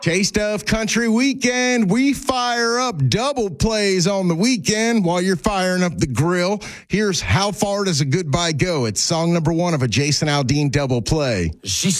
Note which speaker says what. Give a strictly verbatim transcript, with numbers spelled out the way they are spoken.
Speaker 1: Taste of Country Weekend. We fire up double plays on the weekend while you're firing up the grill. Here's How Far Does a Goodbye Go? It's song number one of a Jason Aldean double play.
Speaker 2: She